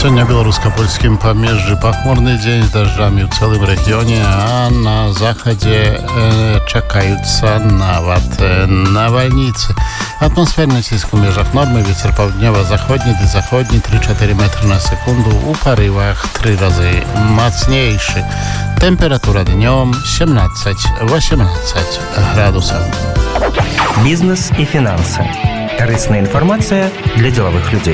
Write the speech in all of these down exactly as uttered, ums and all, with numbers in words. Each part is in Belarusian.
Сегодня в белорусско-польским помежье похмурный день с дождями в целом регионе, а на заходе э, чекаются навод э, навальницы. Атмосферный циск в межах нормы, ветер поłudniowo-zachodni до заходний три-четыре метра на секунду, у порывах три разы мощнейший. Температура днем семнадцать-восемнадцать градусов. Бизнес и финансы. Корыстная информация для деловых людей.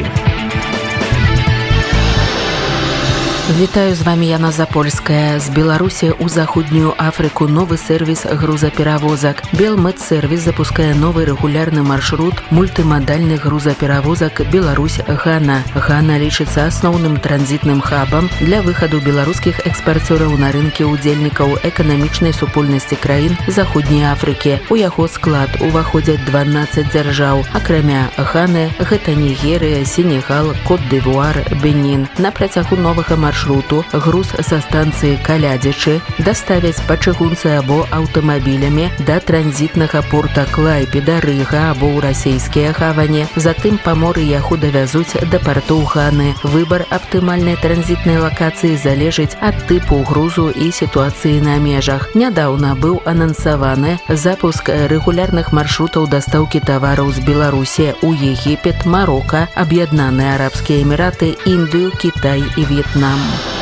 Вітаю, з вами Яна Запольская. З Беларусі ў Заходнюю Афрыку новы сервіс грузаперавозак. Белмедсервіс запускае новы рэгулярны маршрут мультымадальных грузаперавозак Беларусь-Гана. Гана лічыцца асноўным транзітным хабам для выхаду беларускіх экспарцёраў на рынкі ўдзельнікаў эканамічнай супольнасці краін Заходняй Афрыкі. У яго склад уваходзяць дванаццаць дзяржаў. Акрамя Ганы, гэта Нігерыя, Сенегал, Кот-д'Івуар, Бенін. На працягу новага маршруту маршруту груз са станцыі Калядзічы даставяць па чыгунцы або аўтамабілямі да транзітнага порта Клайпеда, Рыга або ў расійскія гавані. Затым па моры яго давязуць да партоў Ганы. Выбар аптымальнай транзітнай лакацыі залежыць ад тыпу грузу і сітуацыі на межах. Нядаўна быў анансаваны запуск рэгулярных маршрутаў дастаўкі тавараў з Беларусі ў Егіпет, Марока, Аб'яднаныя Арабскія Эміраты, Індыю, Кітай і В'етнам.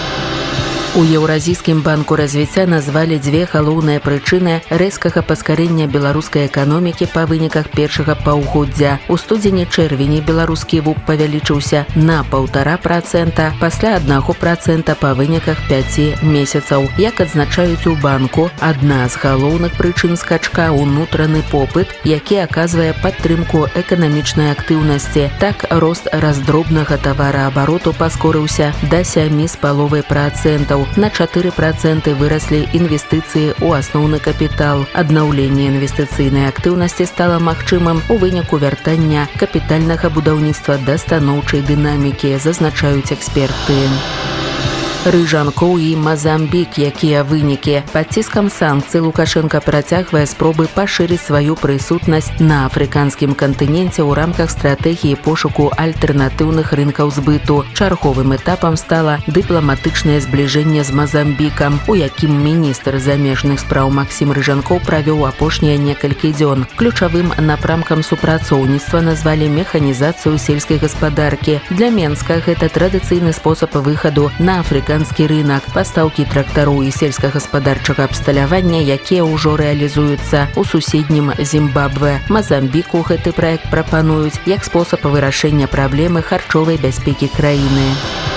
У Еўразійскім банку развіцця назвалі дзве галоўныя прычыны рэзкага паскарэння беларускай эканомікі па выніках першага паўгоддзя. У студзені-чэрвені беларускі ВУП павялічыўся на паўтара працэнта, пасля аднаго працэнта па выніках пяці месяцаў. Як адзначаюць у банку, адна з галоўных прычын скачка ўнутраны попыт, які аказвае падтрымку эканамічнай актыўнасці. Так, рост раздробнага тавараабароту паскорыўся да сямі з паловай працэнтаў. На чатыры працэнты выраслі інвестыцыі ў асноўны капітал. Аднаўленне інвестыцыйнай актыўнасці стала магчымым у выніку вяртання капітальнага будаўніцтва да станоўчай дынамікі, зазначаюць эксперты. Рыжанкоў і Мазамбік, якія вынікі. Пад ціскам санкцый Лукашенка працягвае спробы пашырыць сваю прысутнасць на афрыканскім кантыненце ў рамках стратэгіі пошуку альтэрнатыўных рынкаў збыту. Чарговым этапам стала дыпламатычнае збліжэнне з Мазамбікам, у якім міністр замежных спраў Максім Рыжанкоў правёў апошнія некалькі дзён. Ключавым напрамкам супрацоўніцтва назвалі механізацыю сельскай гаспадаркі. Для Менска гэта традыцыйны спосаб выхаду на афрыканскі рынок, пастаўкі трактароў і сельскагаспадарчага абсталявання, якія ўжо рэалізуюцца ў суседнім Зімбабве. Мазамбіку гэты праект прапануюць як спосаб вырашэння праблемы харчовай бяспекі краіны.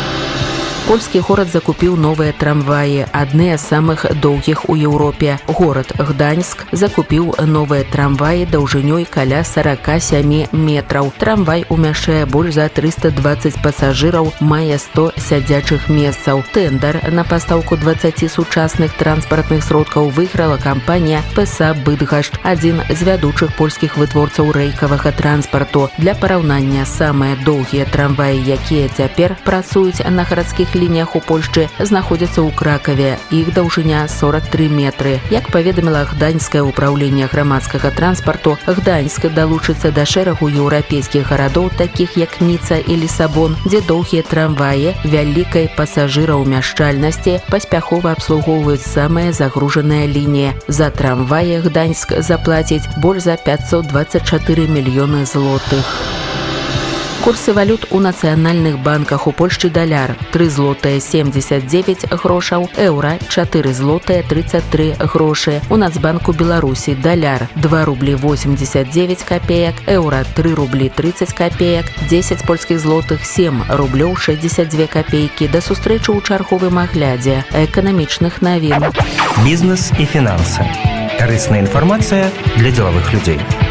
Польскі горад закупіў новыя трамваі, адныя з самых доўгіх у Еўропе. Горад Гданьск закупіў новыя трамваі даўжынёй каля сорок сем метраў. Трамвай умяшчае больш за триста двадцать пасажыраў, мае сто сядзячых месцаў. Тэндар на пастаўку дваццаці сучасных транспартных сродкаў выйграла кампанія ПСА «Быдгашт», адзін з вядучых польскіх вытворцаў рэйкавага транспарту. Для параўнання, самыя доўгія трамваі, якія цяпер працуюць на гарадскіх лініях у Польшчы, знаходзяцца ў Кракаве. Іх даўжыня сорок три метры. Як паведаміла Гданьскае ўпраўленне грамадскага транспарту, Гданьск далучыцца да шэрагу еўрапейскіх гарадоў, такіх як Ніца і Лісабон, дзе доўгія трамваі вялікай пасажыраўмяшчальнасці паспяхова абслугоўваюць самыя загружаныя лініі. За трамваі Гданьск заплаціць больш за пятьсот двадцать четыре мільёны злотых. Курсы валют у нацыянальных банках. У Польшчы даляр три злотыя семьдесят девять грошаў, еўра чатыры злотыя тридцать три грошы. У Нацбанку Беларусі даляр два рублі восемьдесят девять копеек, еўра три рублі тридцать копеек, десять польскіх злотых сем рублёў шестьдесят две копейкі. Да сустрэчы ў чарговым аглядзе эканамічных навін. Бизнес и финансы. Корыстная информация для деловых людей.